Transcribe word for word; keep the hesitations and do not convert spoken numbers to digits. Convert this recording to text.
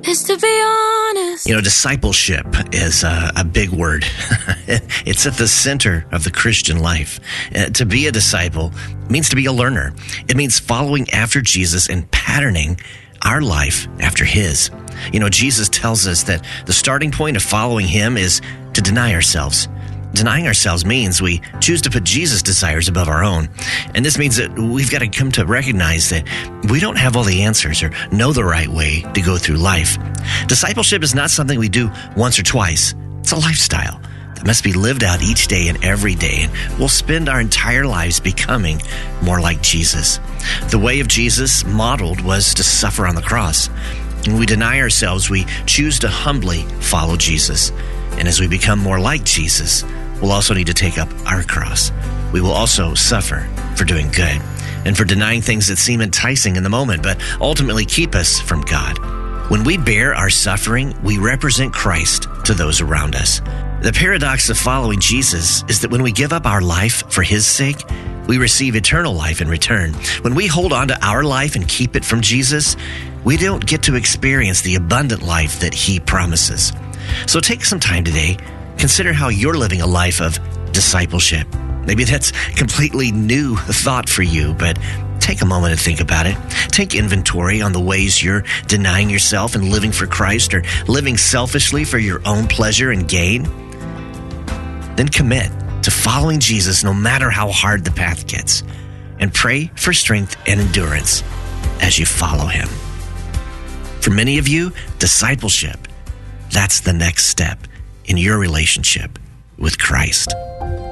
is to be honest. You know, discipleship is a, a big word. It's at the center of the Christian life. Uh, to be a disciple means to be a learner. It means following after Jesus and patterning our life after his. You know, Jesus tells us that the starting point of following him is to deny ourselves. Denying ourselves means we choose to put Jesus' desires above our own. And this means that we've got to come to recognize that we don't have all the answers or know the right way to go through life. Discipleship is not something we do once or twice. It's a lifestyle that must be lived out each day and every day. And we'll spend our entire lives becoming more like Jesus. The way of Jesus modeled was to suffer on the cross. When we deny ourselves, we choose to humbly follow Jesus. And as we become more like Jesus, we'll also need to take up our cross. We will also suffer for doing good and for denying things that seem enticing in the moment, but ultimately keep us from God. When we bear our suffering, we represent Christ to those around us. The paradox of following Jesus is that when we give up our life for his sake, we receive eternal life in return. When we hold on to our life and keep it from Jesus, we don't get to experience the abundant life that he promises. So take some time today, consider how you're living a life of discipleship. Maybe that's completely new thought for you, but take a moment to think about it. Take inventory on the ways you're denying yourself and living for Christ or living selfishly for your own pleasure and gain. Then commit to following Jesus no matter how hard the path gets, and pray for strength and endurance as you follow him. For many of you, discipleship, that's the next step in your relationship with Christ.